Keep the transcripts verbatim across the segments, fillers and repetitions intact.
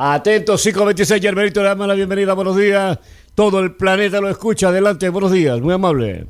Atentos, cinco veintiséis, Yerberito le damos la bienvenida, buenos días. Todo el planeta lo escucha, adelante, buenos días, muy amable.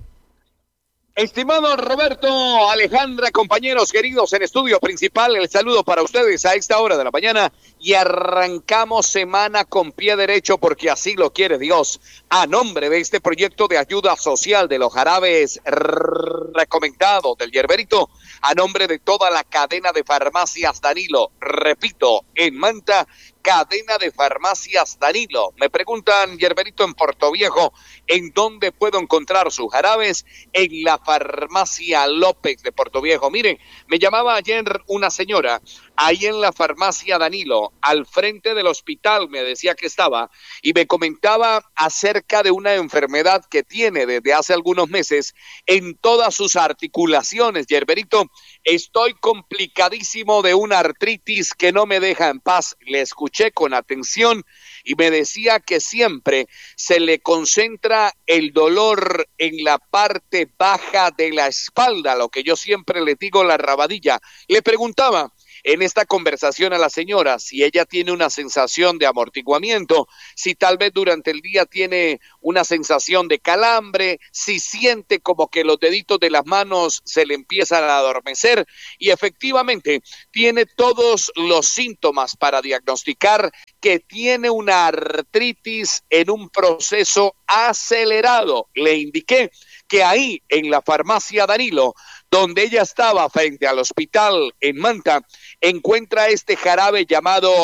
Estimado Roberto, Alejandra, compañeros queridos en estudio principal, el saludo para ustedes a esta hora de la mañana y arrancamos semana con pie derecho porque así lo quiere Dios. A nombre de este proyecto de ayuda social de los jarabes recomendados del Yerberito, a nombre de toda la cadena de farmacias Danilo, repito, en Manta, cadena de farmacias Danilo. Me preguntan, Yerberito, en Portoviejo, ¿en dónde puedo encontrar sus jarabes? En la farmacia López de Portoviejo. Miren, me llamaba ayer una señora, ahí en la farmacia Danilo, al frente del hospital, me decía que estaba, y me comentaba acerca de una enfermedad que tiene desde hace algunos meses en todas sus articulaciones. Yerberito, estoy complicadísimo de una artritis que no me deja en paz. Le escuché con atención y me decía que siempre se le concentra el dolor en la parte baja de la espalda, lo que yo siempre le digo la rabadilla. Le preguntaba en esta conversación a la señora si ella tiene una sensación de amortiguamiento, si tal vez durante el día tiene una sensación de calambre, si siente como que los deditos de las manos se le empiezan a adormecer, y efectivamente tiene todos los síntomas para diagnosticar que tiene una artritis en un proceso acelerado. Le indiqué que ahí en la farmacia Danilo, donde ella estaba frente al hospital en Manta, encuentra este jarabe llamado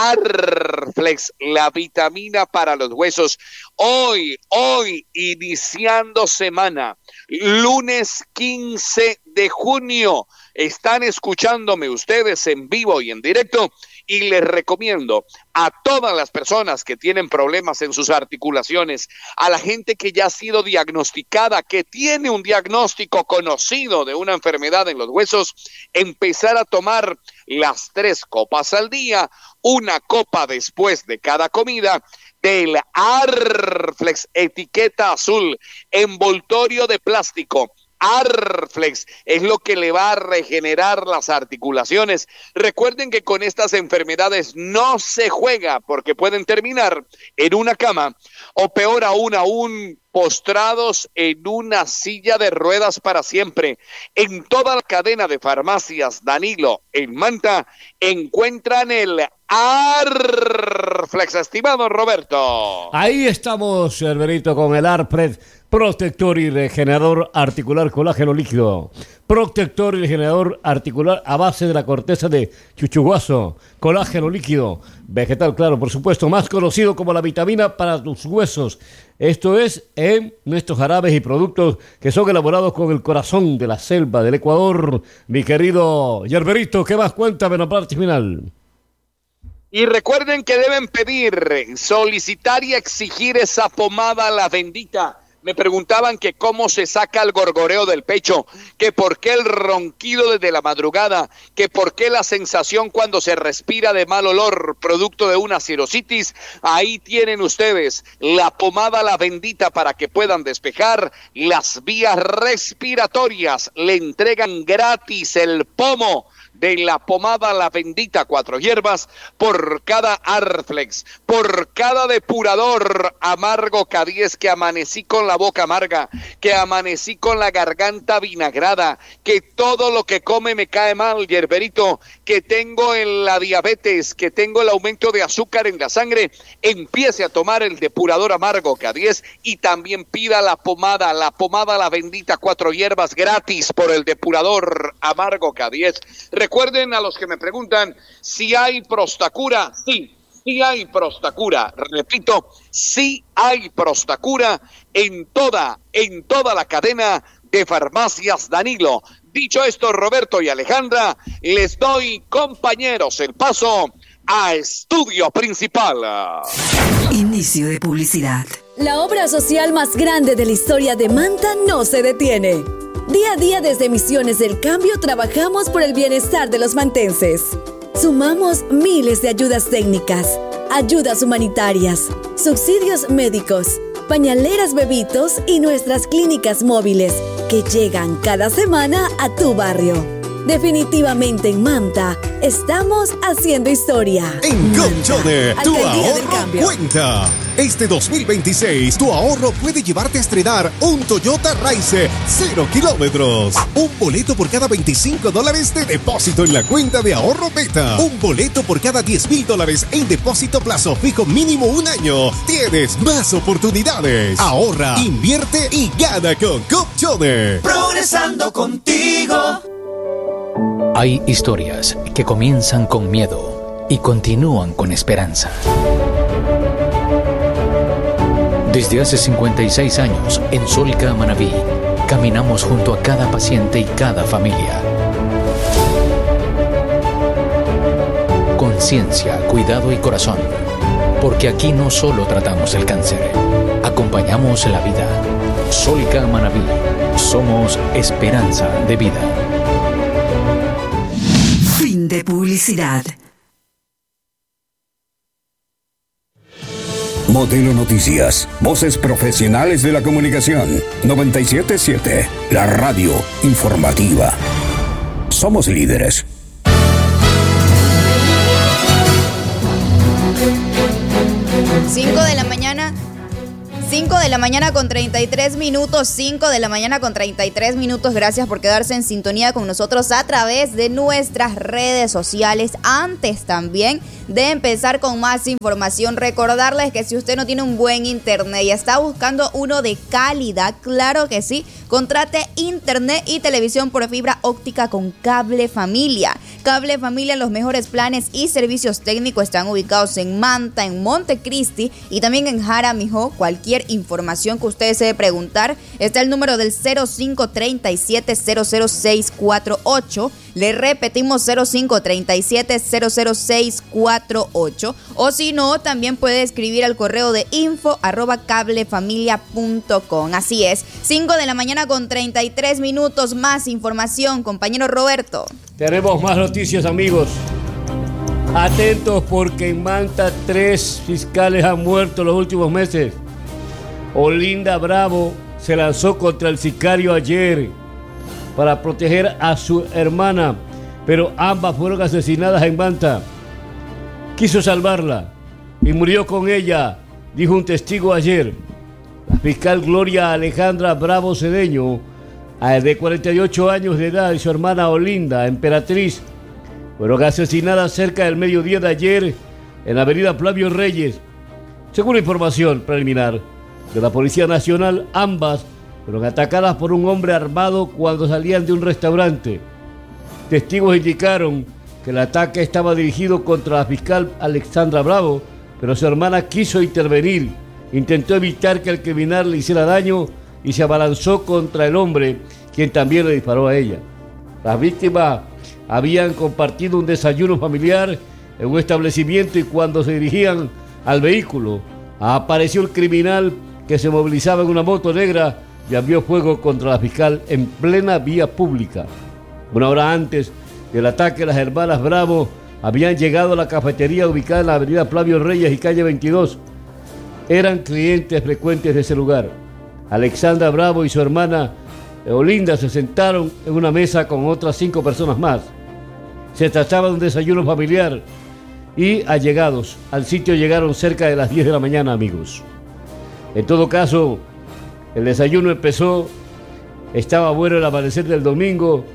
Arflex, la vitamina para los huesos. Hoy, hoy, iniciando semana, lunes quince de junio, están escuchándome ustedes en vivo y en directo, y les recomiendo a todas las personas que tienen problemas en sus articulaciones, a la gente que ya ha sido diagnosticada, que tiene un diagnóstico conocido de una enfermedad en los huesos, empezar a tomar las tres copas al día, una copa después de cada comida, del Arflex, etiqueta azul, envoltorio de plástico. Arflex es lo que le va a regenerar las articulaciones. Recuerden que con estas enfermedades no se juega porque pueden terminar en una cama o peor aún, aún postrados en una silla de ruedas para siempre. En toda la cadena de farmacias Danilo en Manta encuentran el Arflex, estimado Roberto. Ahí estamos, Yerberito, con el Arflex, protector y regenerador articular colágeno líquido. Protector y regenerador articular a base de la corteza de chuchuguazo. Colágeno líquido, vegetal claro, por supuesto, más conocido como la vitamina para tus huesos. Esto es en nuestros jarabes y productos que son elaborados con el corazón de la selva del Ecuador. Mi querido Yerberito, ¿qué más? Cuéntame en la parte final. Y recuerden que deben pedir, solicitar y exigir esa pomada La Bendita. Me preguntaban que cómo se saca el gorgoreo del pecho, que por qué el ronquido desde la madrugada, que por qué la sensación cuando se respira de mal olor, producto de una sinusitis. Ahí tienen ustedes la pomada La Bendita para que puedan despejar las vías respiratorias. Le entregan gratis el pomo de la pomada La Bendita, cuatro hierbas, por cada Arflex, por cada depurador amargo K diez, que amanecí con la boca amarga, que amanecí con la garganta vinagrada, que todo lo que come me cae mal, Yerberito, que tengo en la diabetes, que tengo el aumento de azúcar en la sangre, empiece a tomar el depurador amargo K diez y también pida la pomada, la pomada La Bendita, cuatro hierbas, gratis por el depurador amargo K diez. Recuerden, a los que me preguntan si hay prostacura, sí, sí hay prostacura. Repito, sí hay prostacura en toda, en toda la cadena de farmacias Danilo. Dicho esto, Roberto y Alejandra, les doy, compañeros, el paso a estudio principal. Inicio de publicidad. La obra social más grande de la historia de Manta no se detiene. Día a día desde Misiones del Cambio trabajamos por el bienestar de los mantenses. Sumamos miles de ayudas técnicas, ayudas humanitarias, subsidios médicos, pañaleras bebitos y nuestras clínicas móviles que llegan cada semana a tu barrio. Definitivamente en Manta estamos haciendo historia. En Colchones, tu Alcaldía del ahorro Cambio. cuenta. Este dos mil veintiséis, tu ahorro puede llevarte a estrenar un Toyota Rise cero kilómetros. Un boleto por cada veinticinco dólares de depósito en la cuenta de ahorro Beta. Un boleto por cada diez mil dólares en depósito plazo fijo mínimo un año. Tienes más oportunidades. Ahorra, invierte y gana con Colchones. Progresando contigo. Hay historias que comienzan con miedo y continúan con esperanza. Desde hace cincuenta y seis años, en Solca Manabí, caminamos junto a cada paciente y cada familia. Conciencia, cuidado y corazón. Porque aquí no solo tratamos el cáncer, acompañamos la vida. Solca Manabí, somos esperanza de vida. Fin de publicidad. Modelo Noticias, voces profesionales de la comunicación. noventa y siete punto siete, la radio informativa. Somos líderes. cinco de la mañana. cinco de la mañana con treinta y tres minutos, cinco de la mañana con treinta y tres minutos. Gracias por quedarse en sintonía con nosotros a través de nuestras redes sociales. Antes también de empezar con más información, recordarles que si usted no tiene un buen internet y está buscando uno de calidad, claro que sí, contrate internet y televisión por fibra óptica con Cable Familia. Cable Familia, los mejores planes y servicios técnicos están ubicados en Manta, en Montecristi y también en Jaramillo. Cualquier información que usted desee preguntar, está el número del cero cinco treinta y siete cero cero seis cuatro ocho. Le repetimos cero cinco treinta y siete cero cero seis cuatro ocho. O si no, también puede escribir al correo de info arroba cablefamilia punto com. Así es, cinco de la mañana con treinta y tres minutos. Más información, compañero Roberto. Tenemos más noticias, amigos. Atentos porque en Manta tres fiscales han muerto en los últimos meses. Olinda Bravo se lanzó contra el sicario ayer para proteger a su hermana, pero ambas fueron asesinadas en Manta. Quiso salvarla y murió con ella, dijo un testigo ayer. La fiscal Gloria Alejandra Bravo Cedeño, de cuarenta y ocho años de edad, y su hermana Olinda Emperatriz fueron asesinadas cerca del mediodía de ayer en la avenida Flavio Reyes. Según información preliminar de la Policía Nacional, ambas fueron atacadas por un hombre armado cuando salían de un restaurante. Testigos indicaron que el ataque estaba dirigido contra la fiscal Alexandra Bravo, pero su hermana quiso intervenir, intentó evitar que el criminal le hiciera daño y se abalanzó contra el hombre, quien también le disparó a ella. Las víctimas habían compartido un desayuno familiar en un establecimiento y cuando se dirigían al vehículo, apareció el criminal que se movilizaba en una moto negra y abrió fuego contra la fiscal en plena vía pública. Una hora antes del ataque, las hermanas Bravo habían llegado a la cafetería ubicada en la avenida Flavio Reyes y calle veintidós. Eran clientes frecuentes de ese lugar. Alexandra Bravo y su hermana Olinda se sentaron en una mesa con otras cinco personas más. Se trataba de un desayuno familiar y allegados al sitio llegaron cerca de las diez de la mañana, amigos. En todo caso, el desayuno empezó, estaba bueno el amanecer del domingo,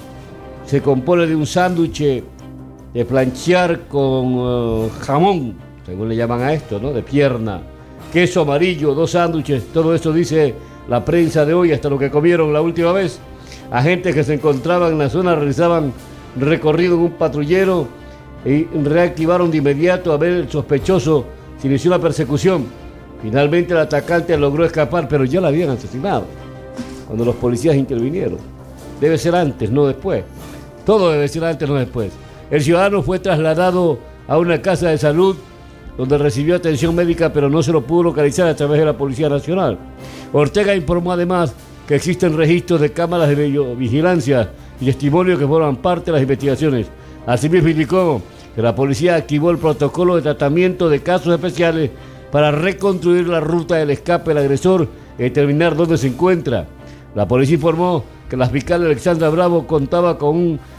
se compone de un sándwich de planchar con uh, jamón, según le llaman a esto, ¿no? De pierna, queso amarillo, dos sándwiches, todo esto dice la prensa de hoy, hasta lo que comieron la última vez. Agentes que se encontraban en la zona realizaban recorrido en un patrullero y reactivaron de inmediato a ver el sospechoso. Se inició una persecución. Finalmente el atacante logró escapar, pero ya la habían asesinado cuando los policías intervinieron. Debe ser antes, no después. Todo debe ser antes, no después. El ciudadano fue trasladado a una casa de salud donde recibió atención médica, pero no se lo pudo localizar a través de la Policía Nacional. Ortega informó además que existen registros de cámaras de videovigilancia y testimonios que forman parte de las investigaciones. Asimismo indicó que la policía activó el protocolo de tratamiento de casos especiales para reconstruir la ruta del escape del agresor y determinar dónde se encuentra. La policía informó que la fiscal Alexandra Bravo contaba con un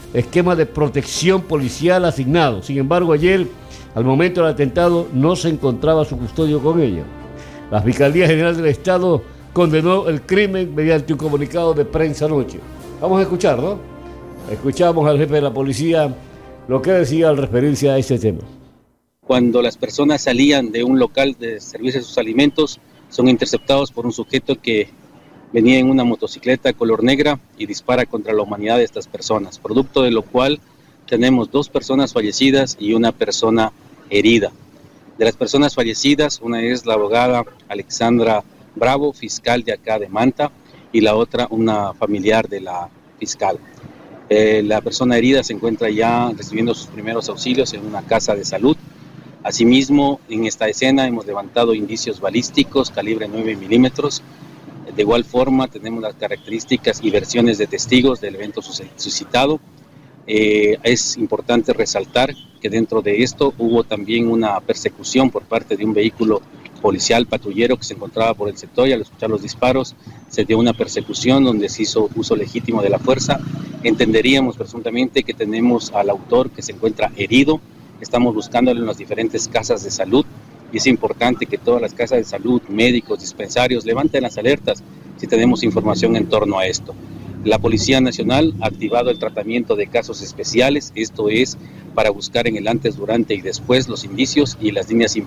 esquema de protección policial asignado. Sin embargo, ayer, al momento del atentado, no se encontraba su custodio con ella. La Fiscalía General del Estado condenó el crimen mediante un comunicado de prensa anoche. Vamos a escuchar, ¿no? Escuchamos al jefe de la policía lo que decía al referirse a este tema. Cuando las personas salían de un local de servicio de sus alimentos, son interceptados por un sujeto que venía en una motocicleta color negra y dispara contra la humanidad de estas personas, producto de lo cual tenemos dos personas fallecidas y una persona herida. De las personas fallecidas, una es la abogada Alexandra Bravo, fiscal de acá de Manta, y la otra una familiar de la fiscal. Eh, la persona herida se encuentra ya recibiendo sus primeros auxilios en una casa de salud. Asimismo, en esta escena hemos levantado indicios balísticos calibre nueve milímetros. De igual forma, tenemos las características y versiones de testigos del evento suscitado. Eh, es importante resaltar que dentro de esto hubo también una persecución por parte de un vehículo policial patrullero que se encontraba por el sector, y al escuchar los disparos se dio una persecución donde se hizo uso legítimo de la fuerza. Entenderíamos presuntamente que tenemos al autor que se encuentra herido. Estamos buscándolo en las diferentes casas de salud y es importante que todas las casas de salud, médicos, dispensarios levanten las alertas si tenemos información en torno a esto. La Policía Nacional ha activado el tratamiento de casos especiales, esto es para buscar en el antes, durante y después los indicios y las líneas investigativas